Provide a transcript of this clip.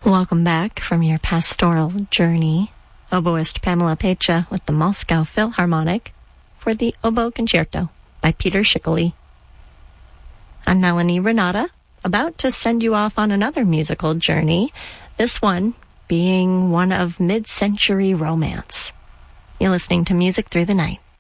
Welcome back from your pastoral journey. Oboist Pamela Pecha with the Moscow Philharmonic for the Oboe Concerto by Peter Schickele. I'm Melanie Renata, about to send you off on another musical journey, this one being one of mid-century romance. You're listening to Music Through the Night.